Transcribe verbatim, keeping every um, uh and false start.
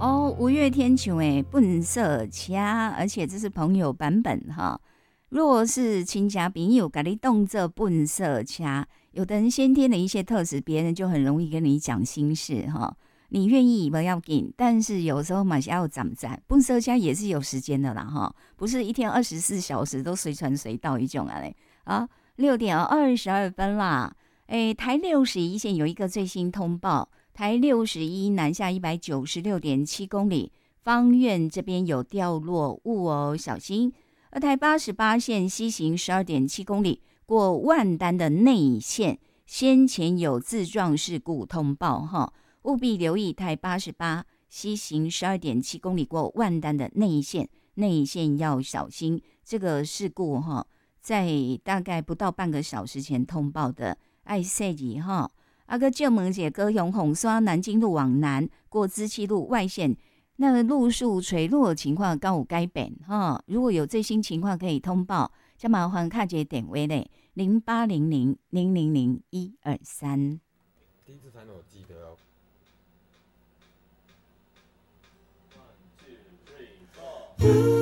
哦，五月天唱的《笨色车》，而且这是朋友版本哈。若是亲家朋友给你动作笨色车，有的人先天的一些特质，别人就很容易跟你讲心事哈。你愿意不要紧，但是有时候嘛是要攒攒，笨色车也是有时间的啦哈，不是一天二十四小时都随传随到一种啊嘞。啊，六点二十二分啦，诶，台六十一线有一个最新通报。台六十一南下一百九十六点七公里，芳苑这边有掉落物哦，小心。而台八十八线西行十二点七公里，过万丹的内线，先前有自撞事故通报哈，务必留意台八十八西行十二点七公里过万丹的内线，内线要小心。这个事故哈，在大概不到半个小时前通报的，爱塞吉哈。啊个旧门姐高雄红刷南京路往南过资七路外线，那个路树垂落的情况刚有改变哈。如果有最新情况可以通报，就麻烦看这点位嘞，零八零零零零零一二三。 第一次才能有记得要。One, two, three, four.